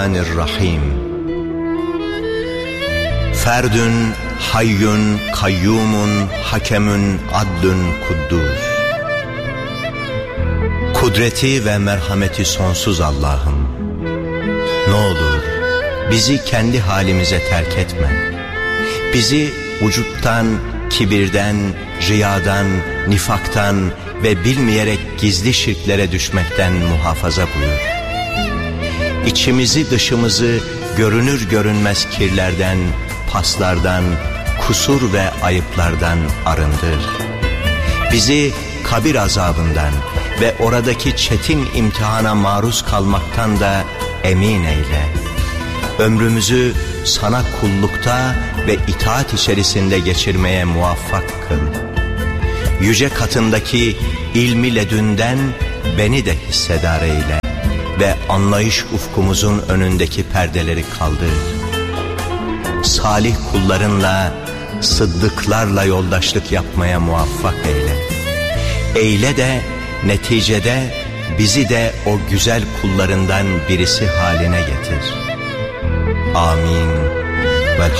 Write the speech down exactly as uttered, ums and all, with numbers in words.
Rahim. Ferdün, hayyün, kayyumun, hakemün, adlün, kuddus. Kudreti ve merhameti sonsuz Allah'ım, ne olur bizi kendi halimize terk etme. Bizi vücuttan, kibirden, riyadan, nifaktan ve bilmeyerek gizli şirklere düşmekten muhafaza buyur. İçimizi dışımızı görünür görünmez kirlerden, paslardan, kusur ve ayıplardan arındır. Bizi kabir azabından ve oradaki çetin imtihana maruz kalmaktan da emin eyle. Ömrümüzü sana kullukta ve itaat içerisinde geçirmeye muvaffak kıl. Yüce katındaki ilmi ledünden beni de hissedar eyle ve anlayış ufkumuzun önündeki perdeleri kaldır. Salih kullarınla, sıddıklarla yoldaşlık yapmaya muvaffak eyle. Eyle de neticede bizi de o güzel kullarından birisi haline getir. Amin.